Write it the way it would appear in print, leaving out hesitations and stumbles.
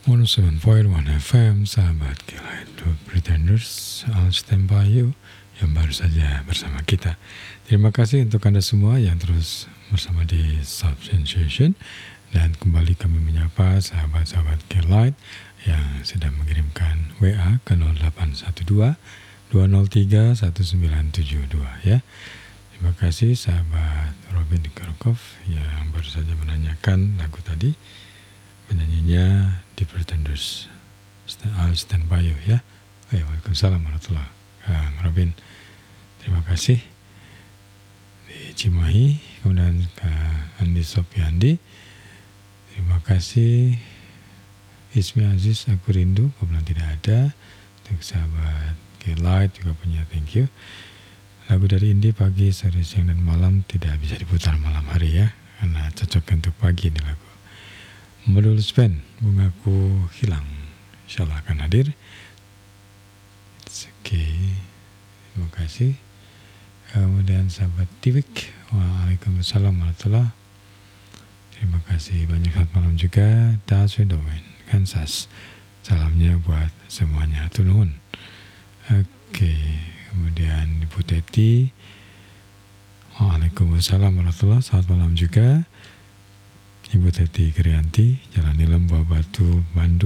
107.1 FM, sahabat Kelight Pretenders, I'll stand by you yang baru saja bersama kita. Terima kasih untuk Anda semua yang terus bersama di Sub Sensation, dan kembali kami menyapa sahabat-sahabat Kelight yang sedang mengirimkan WA ke 0812 203 1972 ya. Terima kasih sahabat Robin Karkov yang baru saja menanyakan lagu tadi. Penyanyinya The Pretenders, I'll Stand By You ya. Waalaikumsalam warahmatullahi Kang Robin, terima kasih. Di Cimahi, kemudian Kang Andi Sopiandi, terima kasih. Ismi Aziz, aku rindu, kau bilang tidak ada. Untuk sahabat Kelight juga punya thank you. Lagu dari Indi pagi, sore, siang, dan malam tidak bisa diputar malam hari ya, karena cocok untuk pagi ini lagu. Modul Spen, Bungaku Hilang, insyaallah akan hadir. It's okay. Terima kasih. Kemudian sahabat Tivik, waalaikumsalam warahmatullahi. Terima kasih banyak, selamat malam juga. Daswedowen, Kansas, salamnya buat semuanya, tunun. Oke, kemudian Ibu Teti, waalaikumsalam warahmatullahi, selamat malam juga. Ibu Teti Kriyanti, Jalan Nilem, Buah Batu, Bandung.